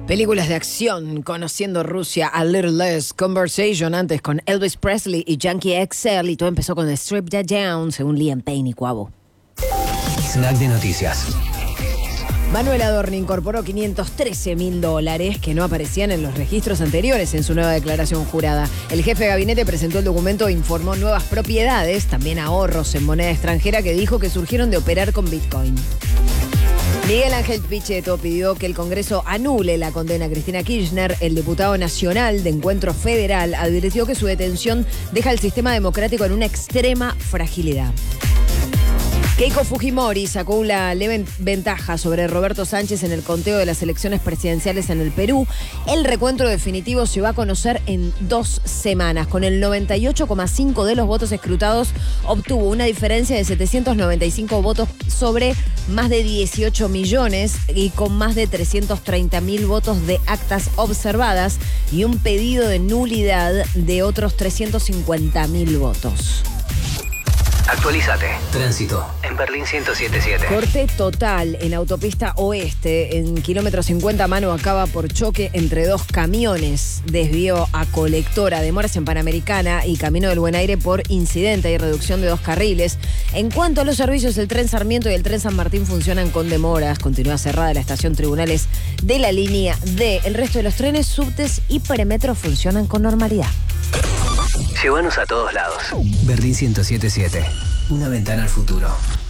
Películas de acción, Conociendo Rusia, A Little Less, Conversation, antes con Elvis Presley y Yankee XL, y todo empezó con Strip That Down, según Liam Payne y Quavo. Snack de noticias. Manuel Adorni incorporó $513.000 que no aparecían en los registros anteriores en su nueva declaración jurada. El jefe de gabinete presentó el documento e informó nuevas propiedades, también ahorros en moneda extranjera que dijo que surgieron de operar con Bitcoin. Miguel Ángel Pichetto pidió que el Congreso anule la condena a Cristina Kirchner. El diputado nacional de Encuentro Federal advirtió que su detención deja al sistema democrático en una extrema fragilidad. Keiko Fujimori sacó una leve ventaja sobre Roberto Sánchez en el conteo de las elecciones presidenciales en el Perú. El recuento definitivo se va a conocer en 2 semanas. Con el 98,5% de los votos escrutados, obtuvo una diferencia de 795 votos sobre más de 18 millones y con más de 330.000 votos de actas observadas y un pedido de nulidad de otros 350.000 votos. Actualízate. Tránsito en Berlín 107.7. Corte total en autopista oeste, en kilómetro 50 mano acaba por choque entre 2 camiones. Desvío a Colectora, demoras en Panamericana y Camino del Buen Aire por incidente y reducción de 2 carriles. En cuanto a los servicios, el tren Sarmiento y el tren San Martín funcionan con demoras. Continúa cerrada la estación Tribunales de la línea D. El resto de los trenes, subtes y premetro funcionan con normalidad. Llévanos a todos lados. Berlín 107.7. Una ventana al futuro.